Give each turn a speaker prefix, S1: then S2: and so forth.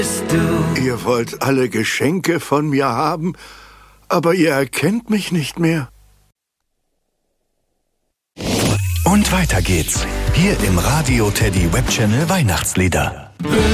S1: Ihr wollt alle Geschenke von mir haben, aber ihr erkennt mich nicht mehr.
S2: Und weiter geht's. Hier im Radio Teddy Webchannel Weihnachtslieder.